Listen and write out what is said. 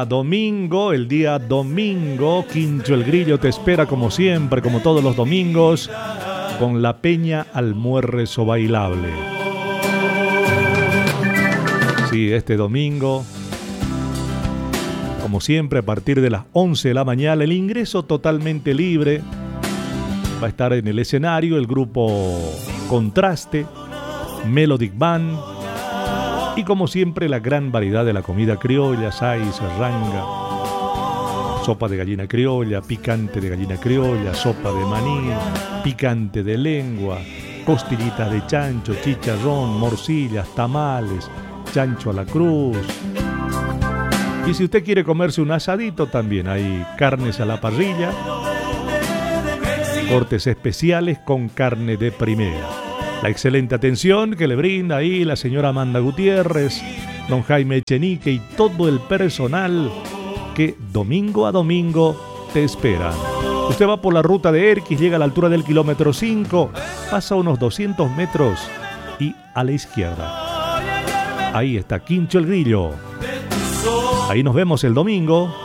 día domingo, Quincho el Grillo te espera como siempre, como todos los domingos, con la Peña Almuerzo Bailable. Sí, este domingo, como siempre, a partir de las 11 de la mañana, el ingreso totalmente libre. Va a estar en el escenario el grupo Contraste, Melodic Band y, como siempre, la gran variedad de la comida criolla: saiz, ranga, sopa de gallina criolla, picante de gallina criolla, sopa de maní, picante de lengua, costillitas de chancho, chicharrón, morcillas, tamales, chancho a la cruz. Y si usted quiere comerse un asadito, también hay carnes a la parrilla, cortes especiales con carne de primera. La excelente atención que le brinda ahí la señora Amanda Gutiérrez, don Jaime Echenique y todo el personal que domingo a domingo te esperan. Usted va por la ruta de Erquis, llega a la altura del kilómetro 5, pasa unos 200 metros y a la izquierda. Ahí está Quincho el Grillo. Ahí nos vemos el domingo.